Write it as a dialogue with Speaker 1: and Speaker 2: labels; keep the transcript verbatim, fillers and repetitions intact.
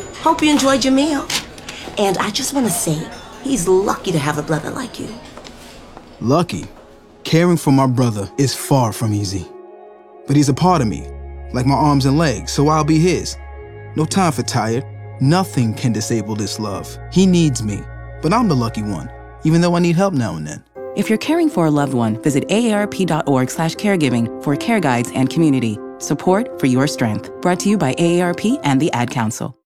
Speaker 1: Hope you enjoyed your meal. And I just want to say, he's lucky to have a brother like you.
Speaker 2: Lucky? Caring for my brother is far from easy. But he's a part of me, like my arms and legs, so I'll be his. No time for tired. Nothing can disable this love. He needs me, but I'm the lucky one, even though I need help now and then.
Speaker 3: If you're caring for a loved one, visit aarp.org slash caregiving for care guides and community. Support for your strength. Brought to you by A A R P and the Ad Council.